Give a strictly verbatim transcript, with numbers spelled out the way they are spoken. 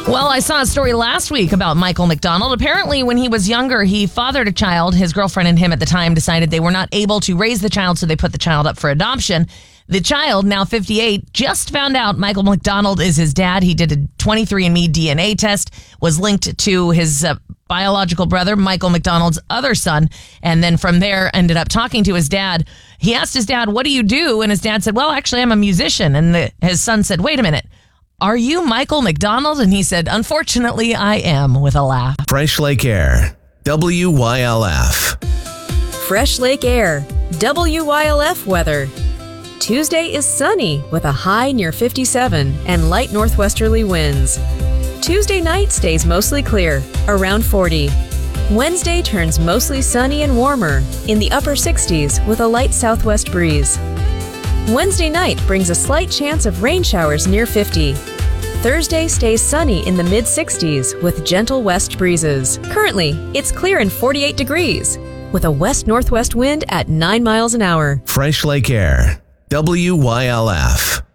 Well, I saw a story last week about Michael McDonald. Apparently, when he was younger, he fathered a child. His girlfriend and him at the time decided they were not able to raise the child, so they put the child up for adoption. The child, now fifty-eight, just found out Michael McDonald is his dad. He did a twenty-three and me D N A test, was linked to his uh, biological brother, Michael McDonald's other son, and then from there ended up talking to his dad. He asked his dad, "What do you do?" And his dad said, "Well, actually, I'm a musician." And the, his son said, "Wait a minute. Are you Michael McDonald?" And he said, "Unfortunately, I am," with a laugh. Fresh Lake Air, W Y L F. Fresh Lake Air, W Y L F weather. Tuesday is sunny with a high near fifty-seven and light northwesterly winds. Tuesday night stays mostly clear, around forty. Wednesday turns mostly sunny and warmer, in the upper sixties with a light southwest breeze. Wednesday night brings a slight chance of rain showers near fifty. Thursday stays sunny in the mid sixties with gentle west breezes. Currently, it's clear and forty-eight degrees, with a west-northwest wind at nine miles an hour. Fresh Lake Air, W Y L F.